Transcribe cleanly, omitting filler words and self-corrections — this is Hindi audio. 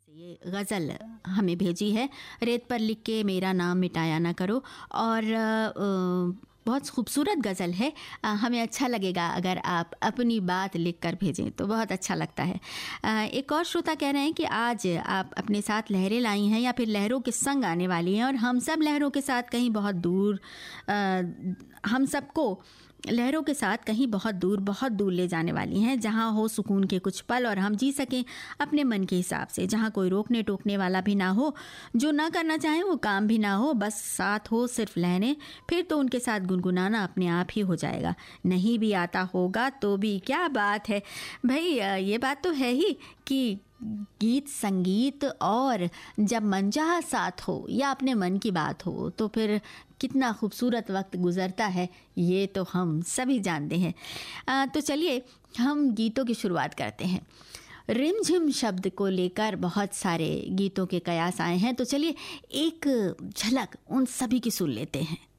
ये गज़ल हमें भेजी है। रेत पर लिख के मेरा नाम मिटाया ना करो, और बहुत खूबसूरत गज़ल है। हमें अच्छा लगेगा अगर आप अपनी बात लिख कर भेजें तो बहुत अच्छा लगता है। एक और श्रोता कह रहे हैं कि आज आप अपने साथ लहरें लाई हैं या फिर लहरों के संग आने वाली हैं, और हम सब लहरों के साथ कहीं बहुत दूर, हम सबको लहरों के साथ कहीं बहुत दूर ले जाने वाली हैं, जहाँ हो सुकून के कुछ पल और हम जी सकें अपने मन के हिसाब से, जहाँ कोई रोकने टोकने वाला भी ना हो, जो ना करना चाहें वो काम भी ना हो, बस साथ हो सिर्फ लहरें। फिर तो उनके साथ गुनगुनाना अपने आप ही हो जाएगा, नहीं भी आता होगा तो भी क्या बात है भाई। ये बात तो है ही कि गीत संगीत और जब मनचाहा साथ हो या अपने मन की बात हो तो फिर कितना खूबसूरत वक्त गुज़रता है, ये तो हम सभी जानते हैं। तो चलिए हम गीतों की शुरुआत करते हैं। रिमझिम शब्द को लेकर बहुत सारे गीतों के कयास आए हैं, तो चलिए एक झलक उन सभी की सुन लेते हैं।